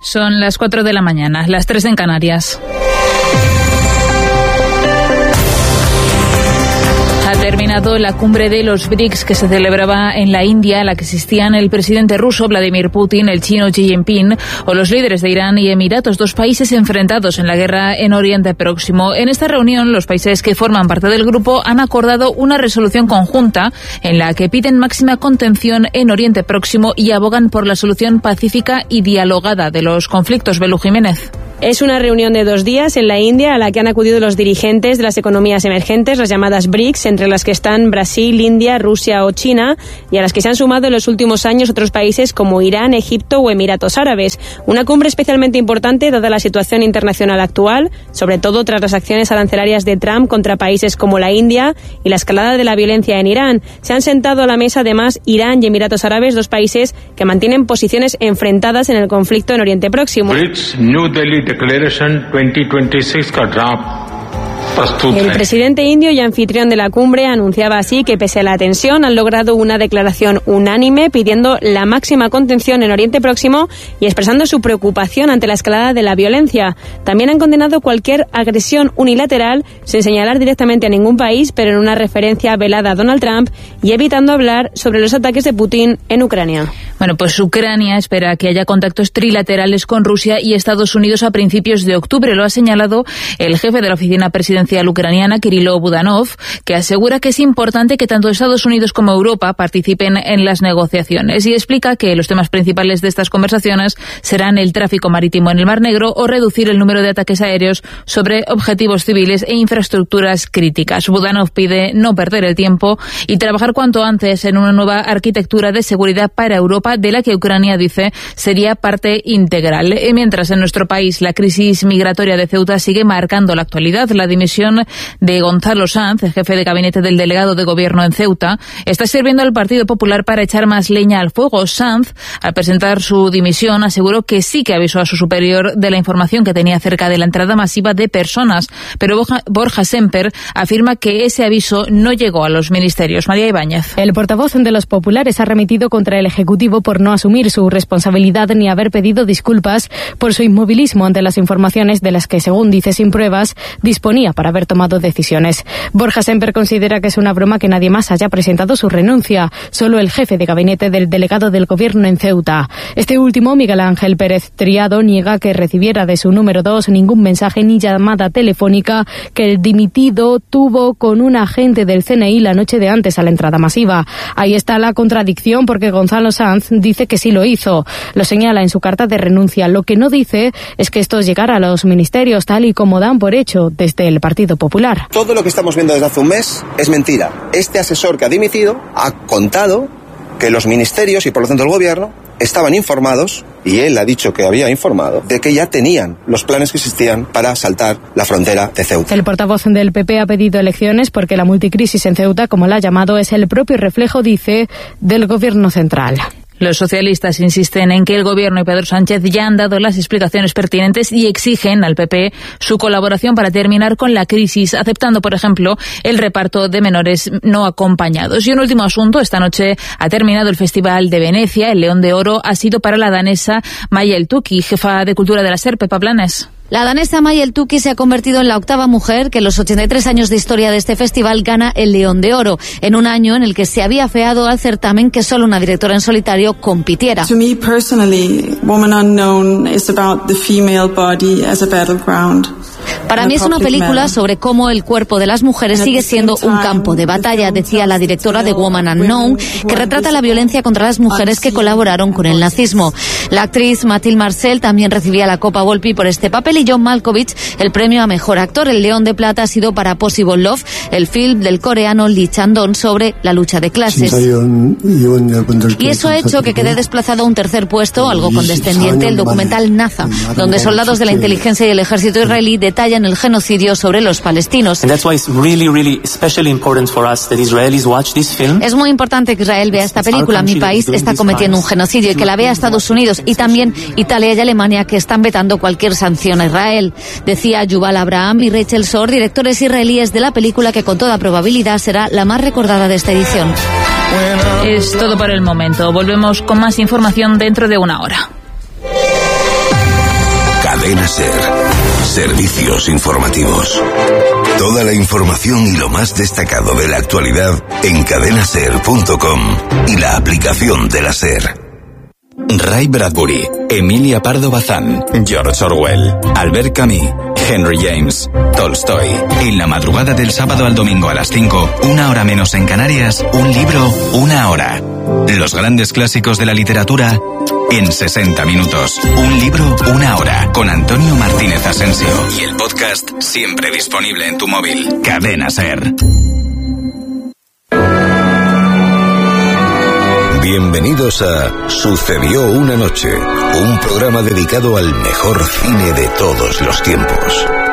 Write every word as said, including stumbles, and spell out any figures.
Son las cuatro de la mañana, las tres en Canarias. Ha terminado la cumbre de los BRICS que se celebraba en la India, a la que asistían el presidente ruso Vladimir Putin, el chino Xi Jinping o los líderes de Irán y Emiratos, dos países enfrentados en la guerra en Oriente Próximo. En esta reunión, los países que forman parte del grupo han acordado una resolución conjunta en la que piden máxima contención en Oriente Próximo y abogan por la solución pacífica y dialogada de los conflictos. Belú Jiménez. Es una reunión de dos días en la India a la que han acudido los dirigentes de las economías emergentes, las llamadas BRICS, entre las que están Brasil, India, Rusia o China, y a las que se han sumado en los últimos años otros países como Irán, Egipto o Emiratos Árabes. Una cumbre especialmente importante dada la situación internacional actual, sobre todo tras las acciones arancelarias de Trump contra países como la India y la escalada de la violencia en Irán. Se han sentado a la mesa además Irán y Emiratos Árabes, dos países que mantienen posiciones enfrentadas en el conflicto en Oriente Próximo. BRICS, New Delhi Declaration veinte veintiséis का draft El presidente indio y anfitrión de la cumbre anunciaba así que pese a la tensión han logrado una declaración unánime pidiendo la máxima contención en Oriente Próximo y expresando su preocupación ante la escalada de la violencia. También han condenado cualquier agresión unilateral sin señalar directamente a ningún país, pero en una referencia velada a Donald Trump y evitando hablar sobre los ataques de Putin en Ucrania. Bueno, pues Ucrania espera que haya contactos trilaterales con Rusia y Estados Unidos a principios de octubre. Lo ha señalado el jefe de la oficina presidencial ucraniana, Kirilo Budanov, que asegura que es importante que tanto Estados Unidos como Europa participen en las negociaciones y explica que los temas principales de estas conversaciones serán el tráfico marítimo en el Mar Negro o reducir el número de ataques aéreos sobre objetivos civiles e infraestructuras críticas. Budanov pide no perder el tiempo y trabajar cuanto antes en una nueva arquitectura de seguridad para Europa, de la que Ucrania dice sería parte integral. Mientras en nuestro país la crisis migratoria de Ceuta sigue marcando la actualidad, la dimisión de Gonzalo Sanz, el jefe de gabinete del delegado de gobierno en Ceuta, está sirviendo al Partido Popular para echar más leña al fuego. Sanz, al presentar su dimisión, aseguró que sí que avisó a su superior de la información que tenía acerca de la entrada masiva de personas, pero Borja Semper afirma que ese aviso no llegó a los ministerios. María Ibáñez. El portavoz de los populares ha remitido contra el Ejecutivo por no asumir su responsabilidad ni haber pedido disculpas por su inmovilismo ante las informaciones de las que, según dice sin pruebas, disponía para haber tomado decisiones. Borja Semper considera que es una broma que nadie más haya presentado su renuncia, solo el jefe de gabinete del delegado del gobierno en Ceuta. Este último, Miguel Ángel Pérez Triado, niega que recibiera de su número dos ningún mensaje ni llamada telefónica que el dimitido tuvo con un agente del C N I la noche de antes a la entrada masiva. Ahí está la contradicción, porque Gonzalo Sanz dice que sí lo hizo. Lo señala en su carta de renuncia. Lo que no dice es que esto llegara a los ministerios, tal y como dan por hecho desde el Partido Popular. Todo lo que estamos viendo desde hace un mes es mentira. Este asesor que ha dimitido ha contado que los ministerios y por lo tanto el gobierno estaban informados, y él ha dicho que había informado, de que ya tenían los planes que existían para saltar la frontera de Ceuta. El portavoz del P P ha pedido elecciones porque la multicrisis en Ceuta, como la ha llamado, es el propio reflejo, dice, del gobierno central. Los socialistas insisten en que el gobierno y Pedro Sánchez ya han dado las explicaciones pertinentes y exigen al P P su colaboración para terminar con la crisis, aceptando, por ejemplo, el reparto de menores no acompañados. Y un último asunto: esta noche ha terminado el Festival de Venecia. El León de Oro ha sido para la danesa Mayel Tuki, jefa de cultura de la SER. Pepa Planes. La danesa Mayel Tuki se ha convertido en la octava mujer que en los ochenta y tres años de historia de este festival gana el León de Oro, en un año en el que se había afeado al certamen que solo una directora en solitario compitiera. To me personally, Woman Unknown is about the female body as a battleground. Para mí es una película sobre cómo el cuerpo de las mujeres sigue siendo un campo de batalla, decía la directora de Woman Unknown, que retrata la violencia contra las mujeres que colaboraron con el nazismo. La actriz Mathilde Marcel también recibía la Copa Volpi por este papel y John Malkovich el premio a mejor actor. El León de Plata ha sido para Possible Love, el film del coreano Lee Chang-dong sobre la lucha de clases. Y eso ha hecho que quede desplazado a un tercer puesto, algo condescendiente, el documental Naza, donde soldados de la inteligencia y el ejército israelí detallan el genocidio sobre los palestinos. Es muy importante que Israel vea esta película. Mi país está cometiendo un genocidio y que la vea Estados Unidos y también Italia y Alemania, que están vetando cualquier sanción a Israel, decía Yuval Abraham y Rachel Shor, directores israelíes de la película, que con toda probabilidad será la más recordada de esta edición. Es todo por el momento. Volvemos con más información dentro de una hora. Cadena Ser. Servicios informativos. Toda la información y lo más destacado de la actualidad en cadena ser punto com y la aplicación de la Ser. Ray Bradbury, Emilia Pardo Bazán, George Orwell, Albert Camus, Henry James, Tolstoy. En la madrugada del sábado al domingo a las cinco, una hora menos en Canarias, un libro, una hora. Los grandes clásicos de la literatura en sesenta minutos. Un libro, una hora. Con Antonio Martínez Asensio. Y el podcast siempre disponible en tu móvil. Cadena Ser. Bienvenidos a Sucedió una noche, un programa dedicado al mejor cine de todos los tiempos.